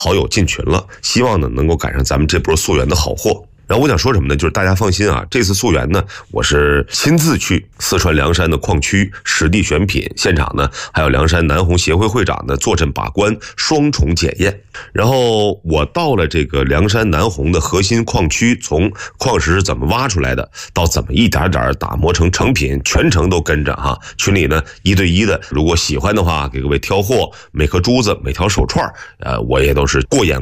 好友进群了，希望呢能够赶上咱们这波溯源的好货。然后我想说什么呢？就是大家放心啊，这次溯源呢，我是亲自去四川凉山的矿区实地选品，现场呢还有凉山南红协会会长呢坐镇把关，双重检验。然后我到了这个凉山南红的核心矿区，从矿石是怎么挖出来的，到怎么一点点打磨成成品，全程都跟着哈。群里呢1对1的，如果喜欢的话，给各位挑货，每颗珠子、每条手串，我也都是过眼